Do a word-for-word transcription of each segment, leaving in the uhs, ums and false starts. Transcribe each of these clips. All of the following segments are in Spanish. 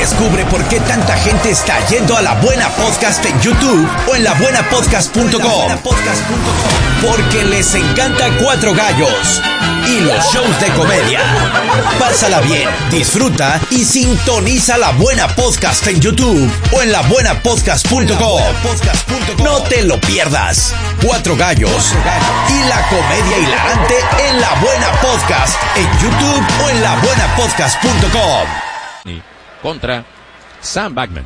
Descubre por qué tanta gente está yendo a La Buena Podcast en YouTube o en la buena podcast punto com. Porque les encanta Cuatro Gallos y los shows de comedia. Pásala bien, disfruta y sintoniza La Buena Podcast en YouTube o en la buena podcast punto com. No te lo pierdas. Cuatro Gallos y la comedia hilarante en La Buena Podcast en YouTube o en la buena podcast punto com. Contra Sam Bachman.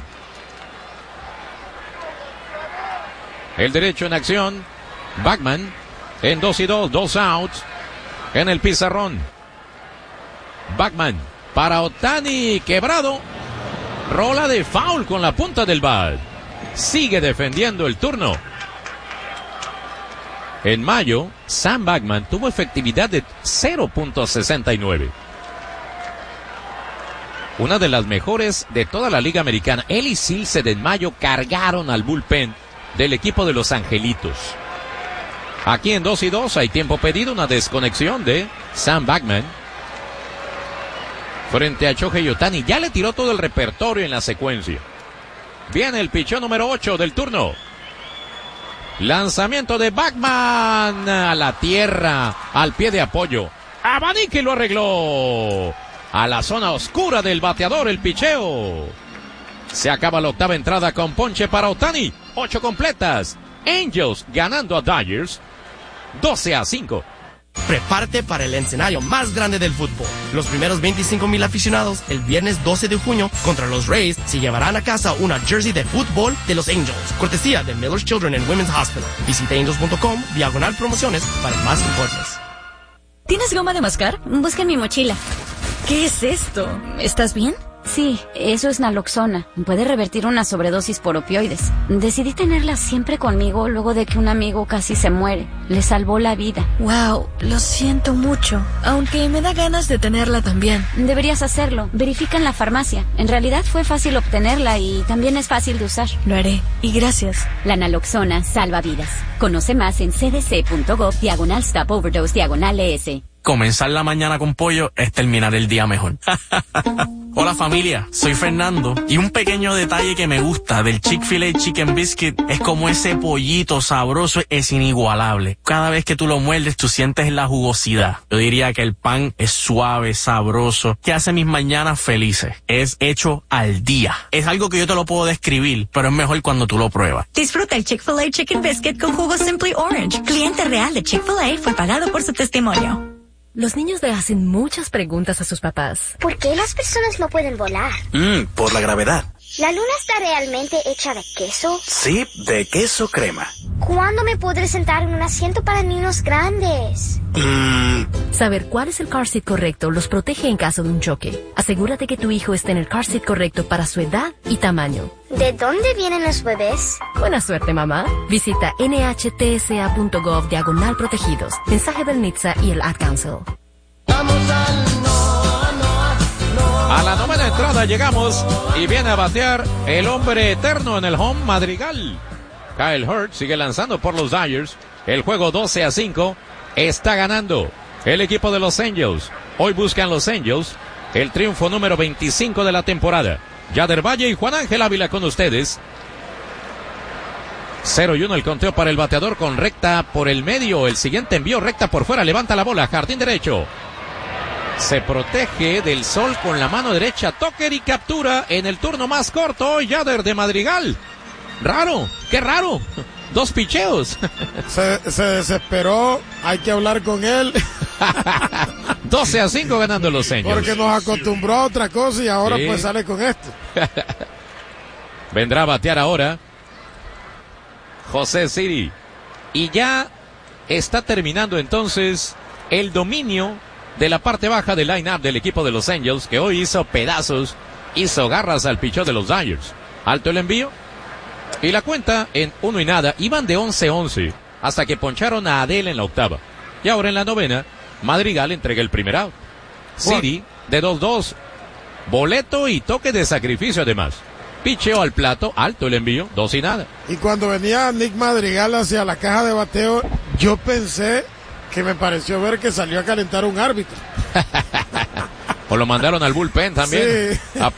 El derecho en acción. Bachman en dos y dos, dos outs en el pizarrón. Bachman para Ohtani, quebrado. Rola de foul con la punta del bat. Sigue defendiendo el turno. En mayo, Sam Bachman tuvo efectividad de cero punto sesenta y nueve. Una de las mejores de toda la Liga Americana. Él y Silseth en mayo cargaron al bullpen del equipo de los Angelitos. Aquí en dos y dos hay tiempo pedido, una desconexión de Sam Bachman. Frente a Shohei Ohtani, ya le tiró todo el repertorio en la secuencia. Viene el pichón número ocho del turno. Lanzamiento de Bachman a la tierra, al pie de apoyo. Abanique lo arregló. A la zona oscura del bateador, el picheo. Se acaba la octava entrada con ponche para Ohtani. Ocho completas. Angels ganando a Dodgers. doce a cinco. Prepárate para el escenario más grande del fútbol. Los primeros veinticinco mil aficionados el viernes doce de junio contra los Rays se llevarán a casa una jersey de fútbol de los Angels, cortesía de Miller's Children and Women's Hospital. Visita angels punto com, diagonal promociones para más informes. ¿Tienes goma de mascar? Busca en mi mochila. ¿Qué es esto? ¿Estás bien? Sí, eso es naloxona. Puede revertir una sobredosis por opioides. Decidí tenerla siempre conmigo luego de que un amigo casi se muere. Le salvó la vida. Wow, lo siento mucho. Aunque me da ganas de tenerla también. Deberías hacerlo. Verifica en la farmacia. En realidad fue fácil obtenerla y también es fácil de usar. Lo haré. Y gracias. La naloxona salva vidas. Conoce más en cdc.gov diagonal stop overdose diagonal es. Comenzar la mañana con pollo es terminar el día mejor. Hola familia, soy Fernando y un pequeño detalle que me gusta del Chick-fil-A Chicken Biscuit es como ese pollito sabroso es inigualable. Cada vez que tú lo muerdes tú sientes la jugosidad. Yo diría que el pan es suave, sabroso, que hace mis mañanas felices. Es hecho al día. Es algo que yo te lo puedo describir, pero es mejor cuando tú lo pruebas. Disfruta el Chick-fil-A Chicken Biscuit con jugo Simply Orange. Cliente real de Chick-fil-A fue pagado por su testimonio. Los niños le hacen muchas preguntas a sus papás. ¿Por qué las personas no pueden volar? Mm, por la gravedad. ¿La luna está realmente hecha de queso? Sí, de queso crema. ¿Cuándo me podré sentar en un asiento para niños grandes? Mm. Saber cuál es el car seat correcto los protege en caso de un choque. Asegúrate que tu hijo esté en el car seat correcto para su edad y tamaño. ¿De dónde vienen los bebés? Buena suerte, mamá. Visita nhtsa.gov diagonal protegidos. Mensaje del N H T S A y el Ad Council. Vamos al no, no, no. A la novena entrada llegamos y viene a batear el hombre eterno en el home, Madrigal. Kyle Hurt sigue lanzando por los Dodgers. El juego doce a cinco. Está ganando el equipo de los Angels. Hoy buscan los Angels el triunfo número veinticinco de la temporada. Yader Valle y Juan Ángel Ávila con ustedes. cero y uno el conteo para el bateador con recta por el medio. El siguiente envío recta por fuera. Levanta la bola. Jardín derecho. Se protege del sol con la mano derecha. Tucker y captura en el turno más corto. Yader de Madrigal. Raro. Qué raro. Dos picheos. Se, se desesperó. Hay que hablar con él. doce a cinco ganando los Angels. Porque nos acostumbró a otra cosa y ahora sí. Pues sale con esto. Vendrá a batear ahora José Siri. Y ya está terminando entonces el dominio de la parte baja del line-up del equipo de los Angels, que hoy hizo pedazos, hizo garras al pichón de los Dodgers. Alto el envío. Y la cuenta en uno y nada. Iban de once once hasta que poncharon a Adele en la octava. Y ahora en la novena, Madrigal entrega el primer out. Siri de dos dos. Boleto y toque de sacrificio además. Picheo al plato, alto el envío, dos y nada. Y cuando venía Nick Madrigal hacia la caja de bateo, yo pensé que me pareció ver que salió a calentar un árbitro. O lo mandaron al bullpen también. Sí. A